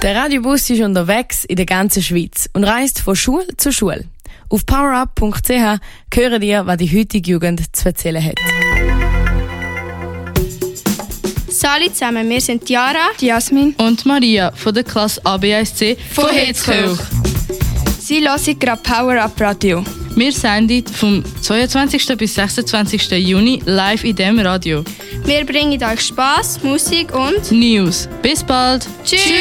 Der Radiobus ist unterwegs in der ganzen Schweiz und reist von Schule zu Schule. Auf powerup.ch hören ihr, was die heutige Jugend zu erzählen hat. Salut zusammen, wir sind Jara, Jasmin und Maria von der Klasse ABSC von Hetzkirch. Sie hören gerade Power Up Radio. Wir senden vom 22. bis 26. Juni live in diesem Radio. Wir bringen euch Spass, Musik und News. Bis bald. Tschüss!